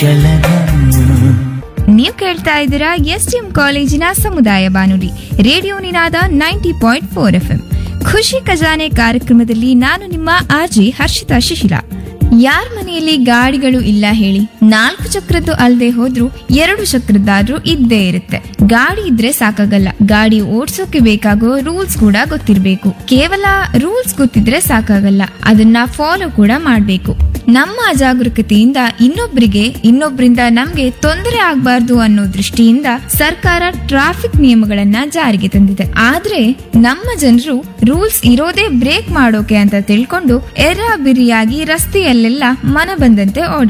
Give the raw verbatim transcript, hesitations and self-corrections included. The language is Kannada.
ನೀವು ಕೇಳ್ತಾ ಇದ್ದೀರಾ ಎಸ್ ಟಿ ಎಂ ಕಾಲೇಜಿನ ಸಮುದಾಯ ಬಾನುಲಿ ರೇಡಿಯೋ ನಿನಾದ ninety point four F M. ಖುಷಿ ಖಜಾನೆ ಕಾರ್ಯಕ್ರಮದಲ್ಲಿ ನಾನು ನಿಮ್ಮ ಆರ್ಜಿ ಹರ್ಷಿತಾ ಶಿಶಿಲಾ. ಯಾರ ಮನೆಯಲ್ಲಿ ಗಾಡಿಗಳು ಇಲ್ಲ ಹೇಳಿ? ನಾಲ್ಕು ಚಕ್ರದ್ದು ಅಲ್ಲದೆ ಹೋದ್ರು ಎರಡು ಚಕ್ರದ್ದಾದ್ರೂ ಇದ್ದೇ ಇರುತ್ತೆ. ಗಾಡಿ ಇದ್ರೆ ಸಾಕಾಗಲ್ಲ, ಗಾಡಿ ಓಡ್ಸೋಕೆ ಬೇಕಾಗೋ ರೂಲ್ಸ್ ಕೂಡ ಗೊತ್ತಿರ್ಬೇಕು. ಕೇವಲ ರೂಲ್ಸ್ ಗೊತ್ತಿದ್ರೆ ಸಾಕಾಗಲ್ಲ, ಅದನ್ನ ಫಾಲೋ ಕೂಡ ಮಾಡ್ಬೇಕು. ನಮ್ಮ ಅಜಾಗರೂಕತೆಯಿಂದ ಇನ್ನೊಬ್ಬರಿಗೆ ಇನ್ನೊಬ್ಬರಿಂದ ನಮ್ಗೆ ತೊಂದರೆ ಆಗ್ಬಾರ್ದು ಅನ್ನೋ ದೃಷ್ಟಿಯಿಂದ ಸರ್ಕಾರ ಟ್ರಾಫಿಕ್ ನಿಯಮಗಳನ್ನ ಜಾರಿಗೆ ತಂದಿದೆ. ಆದ್ರೆ ನಮ್ಮ ಜನರು ರೂಲ್ಸ್ ಇರೋದೇ ಬ್ರೇಕ್ ಮಾಡೋಕೆ ಅಂತ ತಿಳ್ಕೊಂಡು ಎರ್ರಾ ಬಿರಿಯಾಗಿ ರಸ್ತೆಯಲ್ಲೆಲ್ಲ ಮನ ಬಂದಂತೆ ಓಡ